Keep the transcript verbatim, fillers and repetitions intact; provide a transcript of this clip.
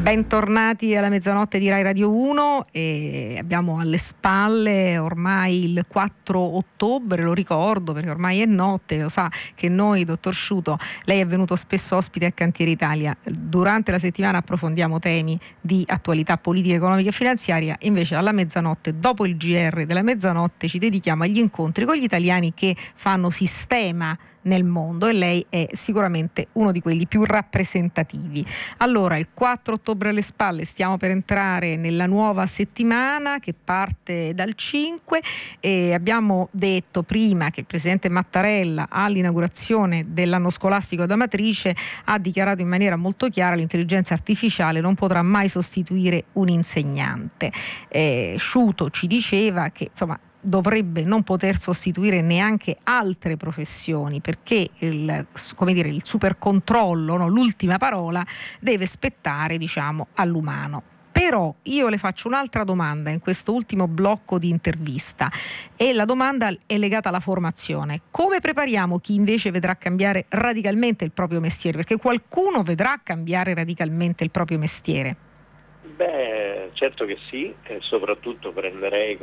Bentornati alla mezzanotte di Rai Radio uno e abbiamo alle spalle ormai il quattro ottobre, lo ricordo perché ormai è notte, lo sa che noi, dottor Sciuto, lei è venuto spesso ospite a Cantiere Italia, durante la settimana approfondiamo temi di attualità politica, economica e finanziaria, invece alla mezzanotte, dopo il G R della mezzanotte, ci dedichiamo agli incontri con gli italiani che fanno sistema nel mondo e lei è sicuramente uno di quelli più rappresentativi. Allora, il quattro ottobre alle spalle, stiamo per entrare nella nuova settimana che parte dal cinque e abbiamo detto prima che il presidente Mattarella all'inaugurazione dell'anno scolastico ad Amatrice ha dichiarato in maniera molto chiara: l'intelligenza artificiale non potrà mai sostituire un insegnante. Eh, Sciuto ci diceva che insomma dovrebbe non poter sostituire neanche altre professioni, perché il, come dire, il supercontrollo, no, l'ultima parola deve spettare, diciamo, all'umano. Però io le faccio un'altra domanda in questo ultimo blocco di intervista e la domanda è legata alla formazione. Come prepariamo chi invece vedrà cambiare radicalmente il proprio mestiere? Perché qualcuno vedrà cambiare radicalmente il proprio mestiere. Beh, certo che sì, e soprattutto prenderei